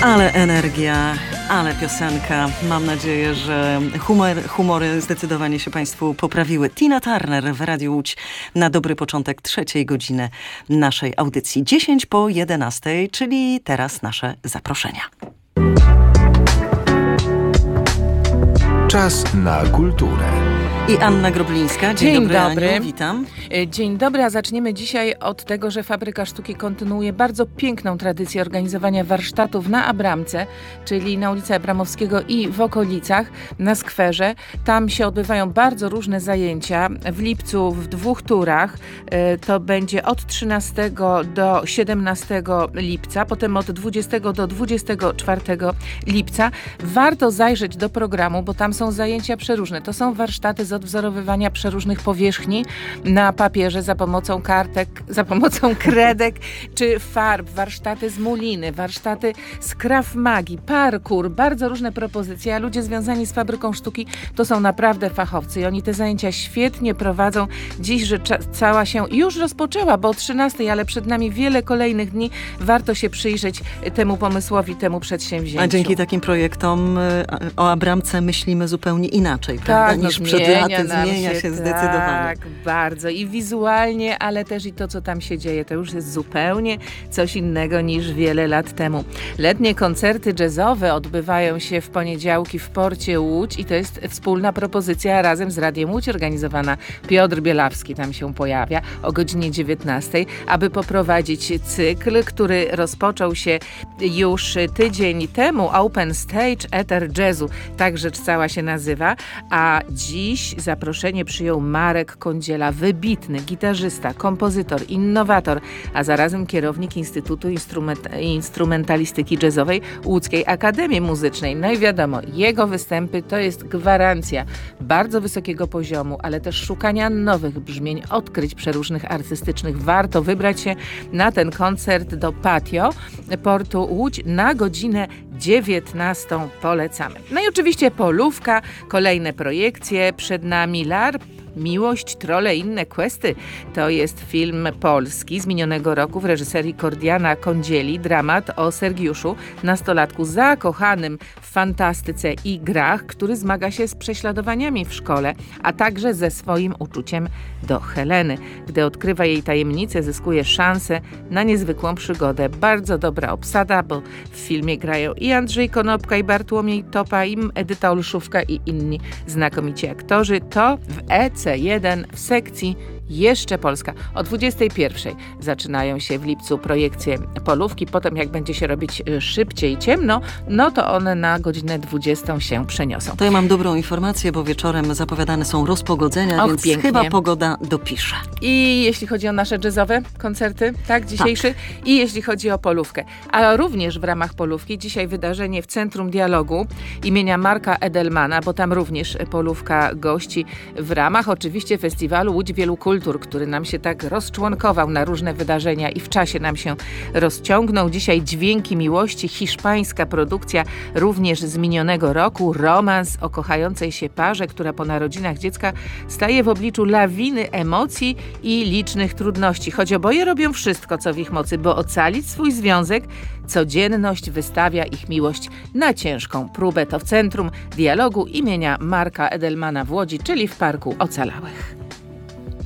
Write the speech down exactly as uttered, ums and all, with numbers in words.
Ale energia, ale piosenka. Mam nadzieję, że humor, humory zdecydowanie się Państwu poprawiły. Tina Turner w Radiu Łódź na dobry początek trzeciej godziny naszej audycji. dziesięć po jedenastej, czyli teraz nasze zaproszenia. Czas na kulturę. I Anna Groblińska. Dzień, Dzień dobry, dobry. Aniu, witam. Dzień dobry, a zaczniemy dzisiaj od tego, że Fabryka Sztuki kontynuuje bardzo piękną tradycję organizowania warsztatów na Abramce, czyli na ulicy Abramowskiego i w okolicach, na skwerze. Tam się odbywają bardzo różne zajęcia. W lipcu w dwóch turach. To będzie od trzynastego do siedemnastego lipca, potem od dwudziestego do dwudziestego czwartego lipca. Warto zajrzeć do programu, bo tam są zajęcia przeróżne. To są warsztaty z odwzorowywania przeróżnych powierzchni na papierze za pomocą kartek, za pomocą kredek czy farb, warsztaty z muliny, warsztaty z Krav Magi, parkour, bardzo różne propozycje, a ludzie związani z Fabryką Sztuki to są naprawdę fachowcy i oni te zajęcia świetnie prowadzą. Dziś rzecz cała się już rozpoczęła, bo o trzynastej, ale przed nami wiele kolejnych dni. Warto się przyjrzeć temu pomysłowi, temu przedsięwzięciu. A dzięki takim projektom o Abramce myślimy zupełnie inaczej, prawda, tak, niż no, przed zmienia laty. nam Zmienia się, się zdecydowanie. Tak, bardzo. I wizualnie, ale też i to, co tam się dzieje, to już jest zupełnie coś innego niż wiele lat temu. Letnie koncerty jazzowe odbywają się w poniedziałki w Porcie Łódź i to jest wspólna propozycja razem z Radiem Łódź organizowana. Piotr Bielawski tam się pojawia o godzinie dziewiętnastej, aby poprowadzić cykl, który rozpoczął się już tydzień temu. Open Stage Ether Jazzu, tak rzecz cała się nazywa, a dziś zaproszenie przyjął Marek Kądziela, wybitny gitarzysta, kompozytor, innowator, a zarazem kierownik Instytutu Instrument- Instrumentalistyki Jazzowej Łódzkiej Akademii Muzycznej. No i wiadomo, jego występy to jest gwarancja bardzo wysokiego poziomu, ale też szukania nowych brzmień, odkryć przeróżnych artystycznych. Warto wybrać się na ten koncert do Patio Portu Łódź na godzinę dziewiętnastą. Polecamy. No i oczywiście Polówka, kolejne projekcje, przed nami LARP, Miłość, Trolle i inne questy. To jest film polski z minionego roku w reżyserii Kordiana Kądzieli. Dramat o Sergiuszu, nastolatku zakochanym w fantastyce i grach, który zmaga się z prześladowaniami w szkole, a także ze swoim uczuciem do Heleny. Gdy odkrywa jej tajemnicę, zyskuje szansę na niezwykłą przygodę. Bardzo dobra obsada, bo w filmie grają i Andrzej Konopka, i Bartłomiej Topa, i Edyta Olszówka i inni znakomici aktorzy. To w E C jeden w sekcji Jeszcze Polska. O dwudziestej pierwszej zaczynają się w lipcu projekcje Polówki. Potem jak będzie się robić szybciej ciemno, no to one na godzinę dwudziestą się przeniosą. To ja mam dobrą informację, bo wieczorem zapowiadane są rozpogodzenia, Och, więc pięknie. chyba pogoda dopisze. I jeśli chodzi o nasze jazzowe koncerty, tak, dzisiejszy, tak. I jeśli chodzi o Polówkę. A również w ramach Polówki dzisiaj wydarzenie w Centrum Dialogu imienia Marka Edelmana, bo tam również Polówka gości w ramach oczywiście festiwalu Łódź Wielu Kultur, który nam się tak rozczłonkował na różne wydarzenia i w czasie nam się rozciągnął. Dzisiaj Dźwięki Miłości, hiszpańska produkcja również z minionego roku. Romans o kochającej się parze, która po narodzinach dziecka staje w obliczu lawiny emocji i licznych trudności. Choć oboje robią wszystko, co w ich mocy, by ocalić swój związek, codzienność wystawia ich miłość na ciężką próbę. To w Centrum Dialogu imienia Marka Edelmana w Łodzi, czyli w Parku Ocalałych.